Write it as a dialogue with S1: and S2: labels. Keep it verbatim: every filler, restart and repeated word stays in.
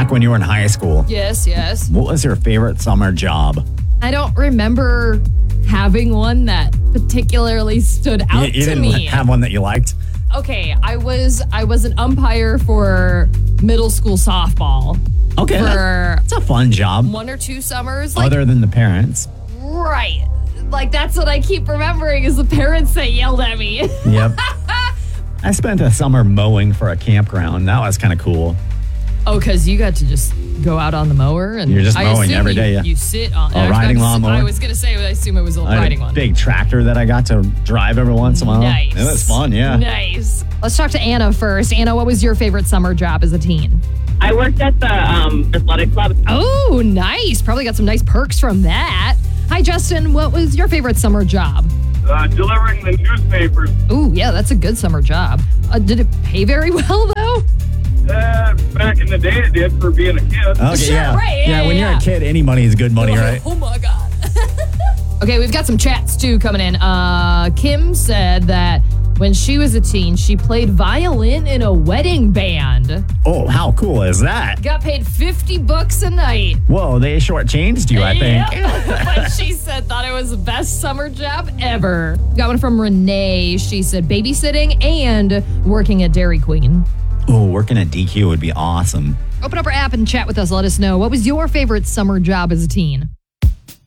S1: back when you were in high school,
S2: Yes, yes.
S1: what was your favorite summer job?
S2: I don't remember having one that particularly stood out
S1: You, you
S2: to
S1: didn't
S2: me.
S1: have one that you liked?
S2: Okay, I was I was an umpire for middle school softball
S1: Okay.
S2: for
S1: It's a fun job,
S2: one or two summers. Like,
S1: other than the parents.
S2: right. Like, that's what I keep remembering is the parents that yelled at me.
S1: Yep. I spent a summer mowing for a campground. That was kind of cool.
S2: Oh, because you got to just go out on the mower and
S1: You're just
S2: I
S1: mowing
S2: assume
S1: every
S2: you,
S1: day, yeah.
S2: You sit on
S1: A
S2: I was
S1: riding
S2: gonna-
S1: lawnmower?
S2: I was gonna say I assume it was a
S1: I had
S2: riding
S1: a
S2: one.
S1: big tractor that I got to drive every once in a while.
S2: Nice.
S1: It was fun, yeah.
S2: Nice. Let's talk to Anna first. Anna, what was your favorite summer job as a teen?
S3: I worked at the um, athletic club.
S2: Oh, nice. Probably got some nice perks from that. Hi, Justin. What was your favorite summer job?
S4: Uh, delivering the newspapers.
S2: Ooh, yeah, that's a good summer job. Uh, did it pay very well, though?
S4: Uh, back in the day, it did for being a kid.
S1: Okay,
S2: Sure,
S1: yeah.
S2: right, yeah,
S1: when
S2: yeah,
S1: you're
S2: yeah.
S1: a kid, any money is good money, right?
S2: Oh, my God. Okay, we've got some chats, too, coming in. Uh, Kim said that when she was a teen, she played violin in a wedding band.
S1: Oh, how cool is that?
S2: Got paid fifty bucks a night.
S1: Whoa, they shortchanged you, I think.
S2: Yep. But she said thought it was the best summer job ever. Got one from Renee. She said babysitting and working at Dairy Queen.
S1: Oh, working at D Q would be awesome.
S2: Open up our app and chat with us. Let us know. What was your favorite summer job as a teen?